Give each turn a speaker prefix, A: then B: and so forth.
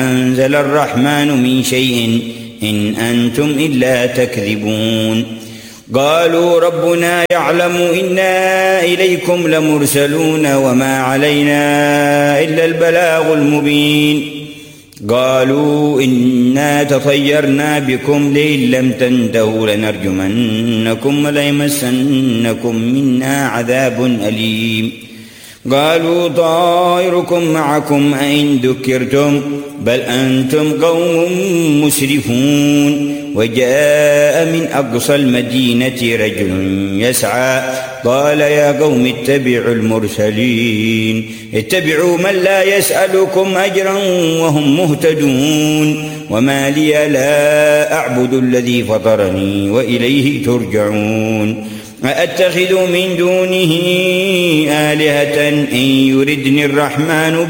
A: أنزل الرحمن من شيء إن أنتم إلا تكذبون. قالوا ربنا يعلم إنا إليكم لمرسلون وما علينا إلا البلاغ المبين. قالوا إنا تطيرنا بكم لئن لم تنتهوا لنرجمنكم وليمسنكم منا عذاب أليم. قالوا طائركم معكم أئن ذكرتم بل أنتم قوم مسرفون. وجاء من أقصى المدينة رجل يسعى قال يا قوم اتبعوا المرسلين اتبعوا من لا يسألكم أجرا وهم مهتدون. وما لي لا أعبد الذي فطرني وإليه ترجعون. أأتخذ من دونه آلهة إن يردني الرحمن